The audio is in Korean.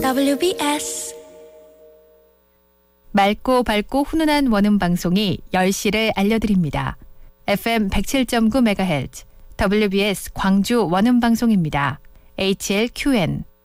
WBS 맑고 밝고 훈훈한 원음 방송이 10시를 알려드립니다. FM 107.9MHz WBS 광주 원음 방송입니다. HLQN